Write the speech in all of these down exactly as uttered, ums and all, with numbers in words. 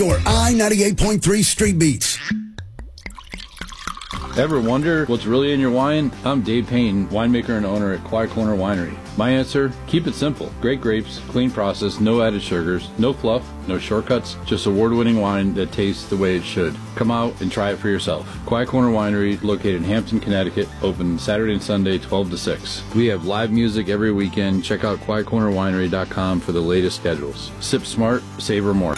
Your I ninety-eight point three Street Beats. Ever wonder what's really in your wine? I'm Dave Payne, winemaker and owner at Quiet Corner Winery. My answer? Keep it simple. Great grapes, clean process, no added sugars, no fluff, no shortcuts, just award-winning wine that tastes the way it should. Come out and try it for yourself. Quiet Corner Winery, located in Hampton, Connecticut, open Saturday and Sunday, twelve to six. We have live music every weekend. Check out quiet corner winery dot com for the latest schedules. Sip smart, savor more.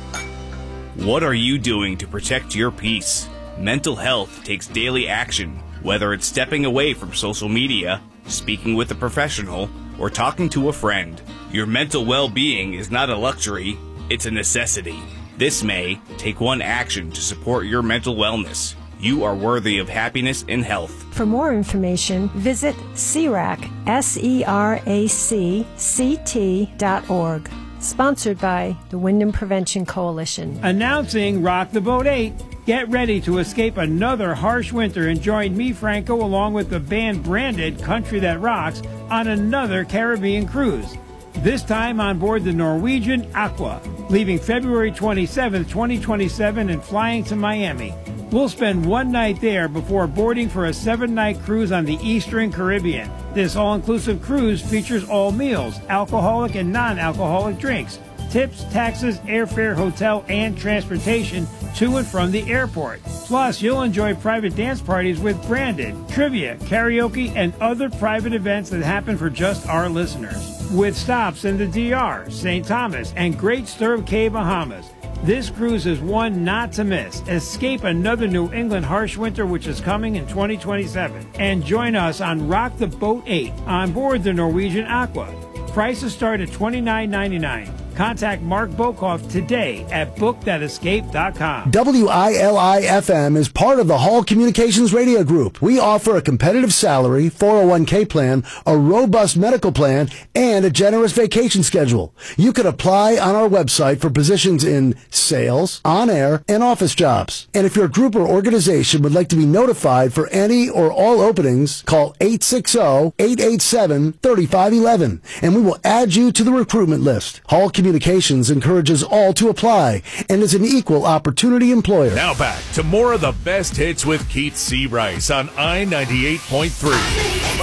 What are you doing to protect your peace? Mental health takes daily action, whether it's stepping away from social media, speaking with a professional, or talking to a friend. Your mental well-being is not a luxury, it's a necessity. This May, take one action to support your mental wellness. You are worthy of happiness and health. For more information, visit C R A C, S E R A C C T dot org. Sponsored by the Wyndham Prevention Coalition. Announcing Rock the Boat eight. Get ready to escape another harsh winter and join me, Franco, along with the band Branded Country That Rocks on another Caribbean cruise. This time on board the Norwegian Aqua, leaving February twenty-seventh, twenty twenty-seven and flying to Miami. We'll spend one night there before boarding for a seven-night cruise on the Eastern Caribbean. This all-inclusive cruise features all meals, alcoholic and non-alcoholic drinks, tips, taxes, airfare, hotel, and transportation to and from the airport. Plus, you'll enjoy private dance parties with Branded, trivia, karaoke, and other private events that happen for just our listeners. With stops in the D R, Saint Thomas, and Great Stirrup Cay, Bahamas. This cruise is one not to miss. Escape another New England harsh winter, which is coming in twenty twenty-seven. And join us on Rock the Boat eight on board the Norwegian Aqua. Prices start at twenty-nine ninety-nine. Contact Mark Bokoff today at book that escape dot com. W I L I F M is part of the Hall Communications Radio Group. We offer a competitive salary, four oh one k plan, a robust medical plan, and a generous vacation schedule. You can apply on our website for positions in sales, on-air, and office jobs. And if your group or organization would like to be notified for any or all openings, call eight six zero, eight eight seven, three five one one, and we will add you to the recruitment list. Hall Communications encourages all to apply and is an equal opportunity employer. Now back to more of the best hits with Keith C. Rice on I ninety-eight point three.